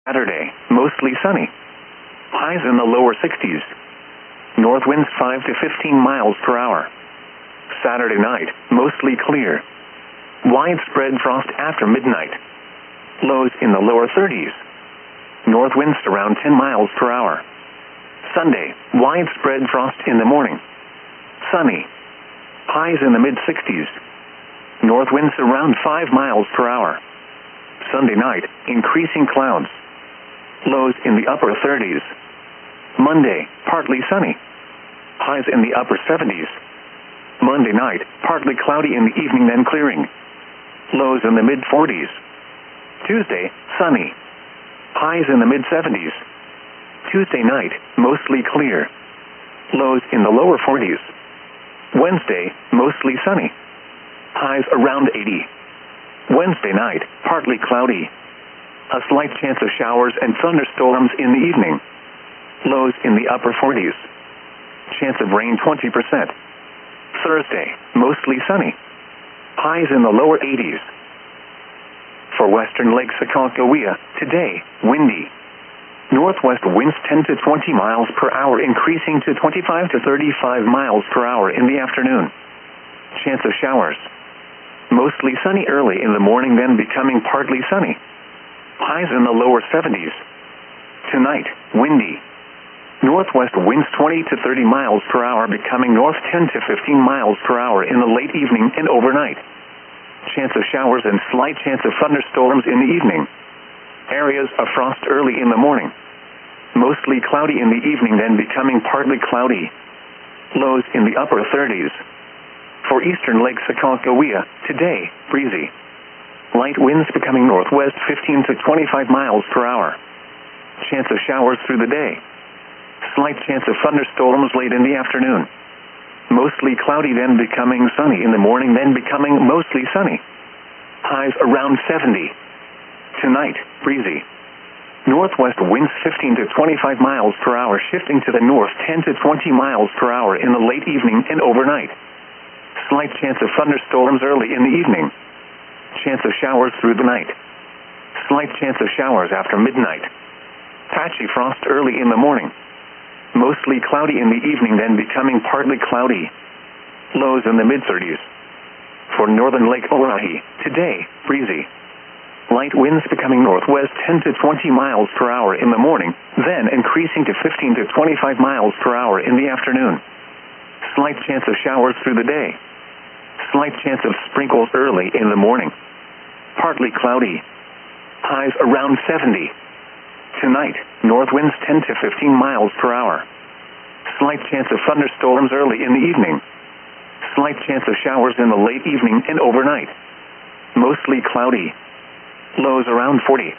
Saturday, mostly sunny. Highs in the lower 60s. North winds 5 to 15 miles per hour. Saturday night, mostly clear. Widespread frost after midnight. Lows in the lower 30s. North winds around 10 miles per hour. Sunday, widespread frost in the morning. Sunny. Highs in the mid-60s. North winds around 5 miles per hour. Sunday night, increasing clouds. Lows in the upper 30s. Monday, partly sunny. Highs in the upper 70s. Monday night, partly cloudy in the evening then clearing. Lows in the mid-40s. Tuesday, sunny. Highs in the mid-70s. Tuesday night, mostly clear. Lows in the lower 40s. Wednesday, mostly sunny. Highs around 80. Wednesday night, partly cloudy. A slight chance of showers and thunderstorms in the evening. Lows in the upper 40s. Chance of rain 20%. Thursday, mostly sunny. Highs in the lower 80s. For western Lake Sakakawea, today, windy. Northwest winds 10 to 20 miles per hour increasing to 25 to 35 miles per hour in the afternoon. Chance of showers. Mostly sunny early in the morning then becoming partly sunny. Highs in the lower 70s. Tonight, windy. Northwest winds 20 to 30 miles per hour becoming north 10 to 15 miles per hour in the late evening and overnight. Chance of showers and slight chance of thunderstorms in the evening. Areas of frost early in the morning. Mostly cloudy in the evening then becoming partly cloudy. Lows in the upper 30s. For eastern Lake Sakakawea, today, breezy. Light winds becoming northwest 15 to 25 miles per hour. Chance of showers through the day. Slight chance of thunderstorms late in the afternoon. Mostly cloudy then becoming sunny in the morning then becoming mostly sunny. Highs around 70. Tonight, breezy. Northwest winds 15 to 25 miles per hour shifting to the north 10 to 20 miles per hour in the late evening and overnight. Slight chance of thunderstorms early in the evening. Chance of showers through the night. Slight chance of showers after midnight. Patchy frost early in the morning. Mostly cloudy in the evening then becoming partly cloudy. Lows in the mid-30s. For northern Lake Oahe, today, breezy. Light winds becoming northwest 10 to 20 miles per hour in the morning, then increasing to 15 to 25 miles per hour in the afternoon. Slight chance of showers through the day. Slight chance of sprinkles early in the morning. Partly cloudy. Highs around 70. Tonight, north winds 10 to 15 miles per hour. Slight chance of thunderstorms early in the evening. Slight chance of showers in the late evening and overnight. Mostly cloudy. Lows around 40.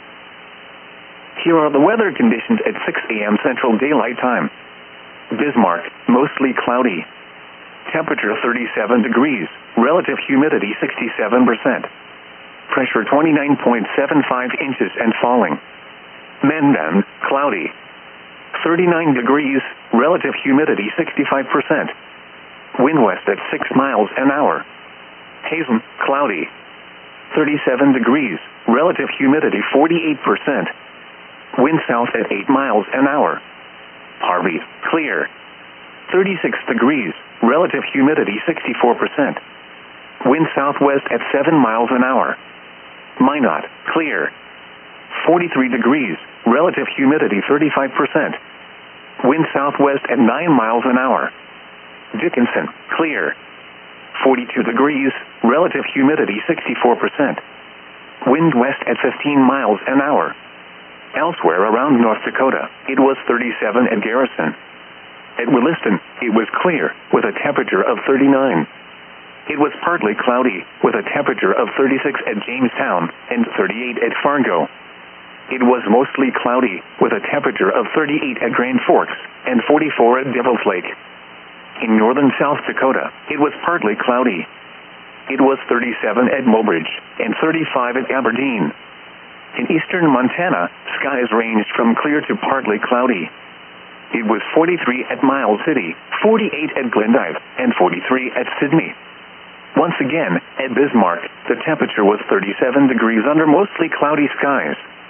Here are the weather conditions at 6 a.m. Central Daylight Time. Bismarck, mostly cloudy. Temperature 37 degrees. Relative humidity 67%. Pressure 29.75 inches and falling. Mendon, cloudy. 39 degrees. Relative humidity 65%. Wind west at 6 miles an hour. Hazen, cloudy. 37 degrees. Relative humidity 48%. Wind south at 8 miles an hour. Harvey, clear. 36 degrees. Relative humidity 64%. Wind southwest at 7 miles an hour. Minot, clear. 43 degrees. Relative humidity 35%. Wind southwest at 9 miles an hour. Dickinson, clear. 42 degrees. Relative humidity 64%. Wind west at 15 miles an hour. Elsewhere around North Dakota, it was 37 at Garrison. At Williston, it was clear, with a temperature of 39. It was partly cloudy, with a temperature of 36 at Jamestown and 38 at Fargo. It was mostly cloudy, with a temperature of 38 at Grand Forks and 44 at Devil's Lake. In northern South Dakota, it was partly cloudy. It was 37 at Mobridge and 35 at Aberdeen. In eastern Montana, skies ranged from clear to partly cloudy. It was 43 at Miles City, 48 at Glendive, and 43 at Sydney. Once again, at Bismarck, the temperature was 37 degrees under mostly cloudy skies.